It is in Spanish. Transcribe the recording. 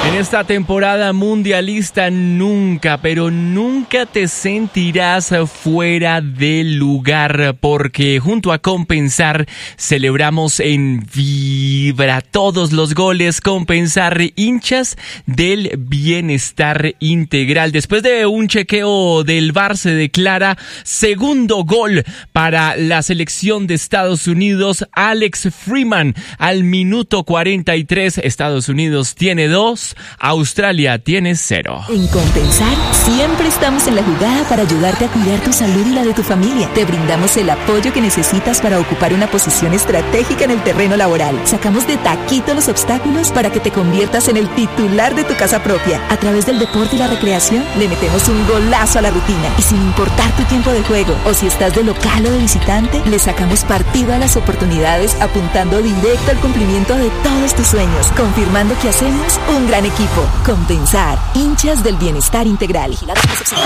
En esta temporada mundialista nunca, pero nunca te sentirás fuera de lugar, porque junto a Compensar celebramos en Vibra todos los goles. Compensar, hinchas del bienestar integral. Después de un chequeo del VAR se declara segundo gol para la selección de Estados Unidos. Alex Freeman al minuto 43. Estados Unidos tiene 2. Australia tiene 0. En Compensar siempre estamos en la jugada para ayudarte a cuidar tu salud y la de tu familia. Te brindamos el apoyo que necesitas para ocupar una posición estratégica en el terreno laboral. Sacamos de taquito los obstáculos para que te conviertas en el titular de tu casa propia. A través del deporte y la recreación le metemos un golazo a la rutina. Y sin importar tu tiempo de juego o si estás de local o de visitante, le sacamos partido a las oportunidades apuntando directo al cumplimiento de todos tus sueños, confirmando que hacemos un gran equipo. Compensar, hinchas del bienestar integral.